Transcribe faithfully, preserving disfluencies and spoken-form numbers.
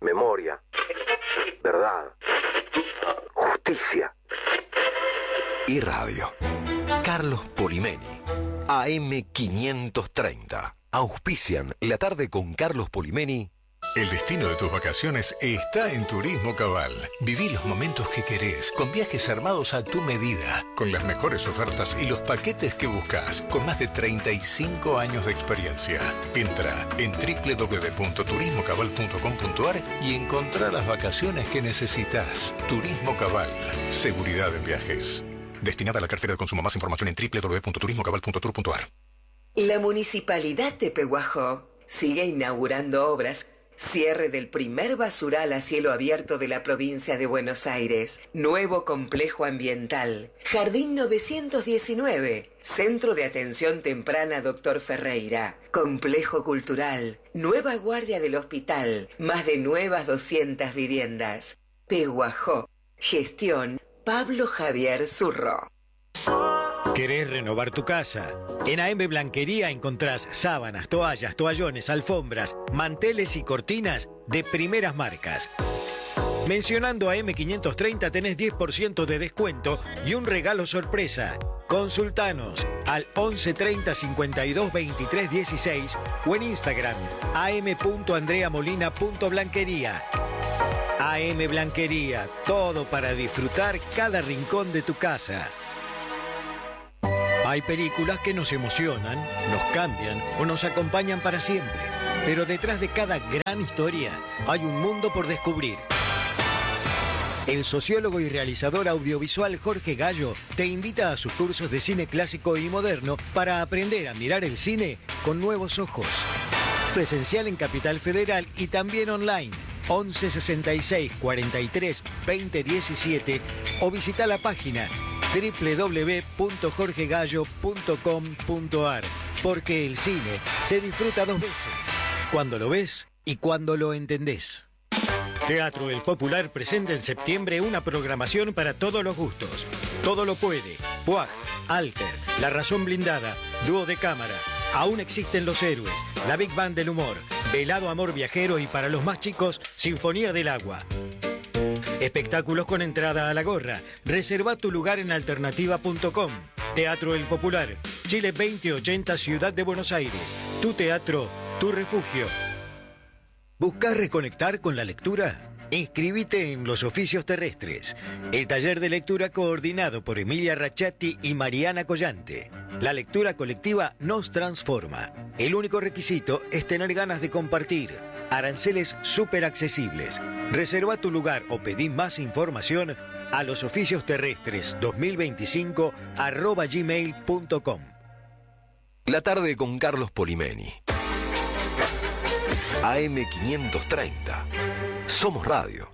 memoria, verdad, justicia y radio. Carlos Polimeni, A M quinientos treinta. Auspician La Tarde con Carlos Polimeni. El destino de tus vacaciones está en Turismo Cabal. Viví los momentos que querés, con viajes armados a tu medida, con las mejores ofertas y los paquetes que buscas, con más de treinta y cinco años de experiencia. Entra en doble u doble u doble u punto turismo cabal punto com punto a r y encontrá las vacaciones que necesitas. Turismo Cabal, seguridad en viajes. Destinada a la cartera de consumo. Más información en doble u doble u doble u punto turismo cabal punto tour punto a r. La Municipalidad de Pehuajó sigue inaugurando obras. Cierre del primer basural a cielo abierto de la provincia de Buenos Aires. Nuevo complejo ambiental. Jardín novecientos diecinueve. Centro de Atención Temprana Doctor Ferreira. Complejo cultural. Nueva guardia del hospital. Más de nuevas doscientas viviendas. Pehuajó. Gestión Pablo Javier Zurro. ¿Querés renovar tu casa? En A M Blanquería encontrás sábanas, toallas, toallones, alfombras, manteles y cortinas de primeras marcas. Mencionando A M quinientos treinta tenés diez por ciento de descuento y un regalo sorpresa. Consultanos al once treinta cincuenta y dos veintitrés dieciséis o en Instagram a m punto andrea molina punto blanquería. A M Blanquería, todo para disfrutar cada rincón de tu casa. Hay películas que nos emocionan, nos cambian o nos acompañan para siempre. Pero detrás de cada gran historia hay un mundo por descubrir. El sociólogo y realizador audiovisual Jorge Gallo te invita a sus cursos de cine clásico y moderno para aprender a mirar el cine con nuevos ojos. Presencial en Capital Federal y también online. once sesenta y seis cuarenta y tres veinte diecisiete o visita la página doble u doble u doble u punto jorge gallo punto com punto a r, porque el cine se disfruta dos veces, cuando lo ves y cuando lo entendés. Teatro El Popular presenta en septiembre una programación para todos los gustos. Todo lo puede, P U A C, Alter, La Razón Blindada, Dúo de Cámara, Aún Existen los Héroes, La Big Band del Humor, Velado Amor Viajero y para los más chicos, Sinfonía del Agua. Espectáculos con entrada a la gorra. Reserva tu lugar en alternativa punto com. Teatro El Popular, Chile veinte ochenta, Ciudad de Buenos Aires. Tu teatro, tu refugio. ¿Buscas reconectar con la lectura? Inscribite en Los Oficios Terrestres, el taller de lectura coordinado por Emilia Rachati y Mariana Collante. La lectura colectiva nos transforma. El único requisito es tener ganas de compartir. Aranceles súper accesibles. Reserva tu lugar o pedí más información a losoficiosterrestres dos mil veinticinco arroba gmail punto com. La tarde con Carlos Polimeni. A M quinientos treinta. Somos Radio.